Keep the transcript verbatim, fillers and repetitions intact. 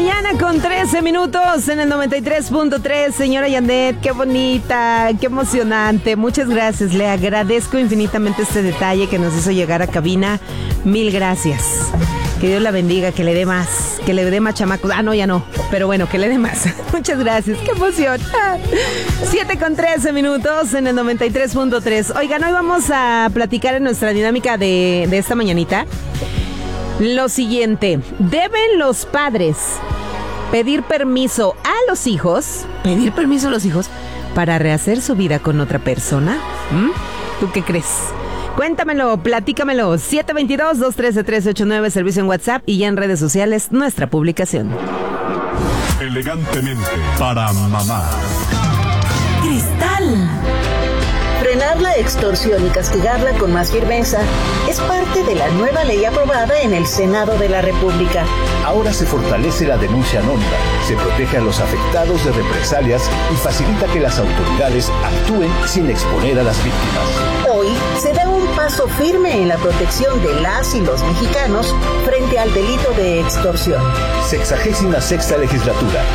mañana con trece minutos en el noventa y tres punto tres. Señora Janet, qué bonita, qué emocionante. Muchas gracias, le agradezco infinitamente este detalle que nos hizo llegar a cabina. Mil gracias. Que Dios la bendiga, que le dé más, que le dé más chamacos. Ah, no, ya no, pero bueno, que le dé más. Muchas gracias, qué emoción. siete con trece minutos en el noventa y tres punto tres. Oigan, hoy vamos a platicar en nuestra dinámica de, de esta mañanita lo siguiente: ¿deben los padres pedir permiso a los hijos, pedir permiso a los hijos para rehacer su vida con otra persona? ¿Mm? ¿Tú qué crees? Cuéntamelo, platícamelo. siete dos dos, dos uno tres, uno tres ocho nueve, servicio en WhatsApp y ya en redes sociales, nuestra publicación. Elegantemente para mamá. Cristal. Frenar la extorsión y castigarla con más firmeza es parte de la nueva ley aprobada en el Senado de la República. Ahora se fortalece la denuncia anónima, se protege a los afectados de represalias y facilita que las autoridades actúen sin exponer a las víctimas. Hoy se da un paso firme en la protección de las y los mexicanos frente al delito de extorsión. Sexagésima sexta legislatura.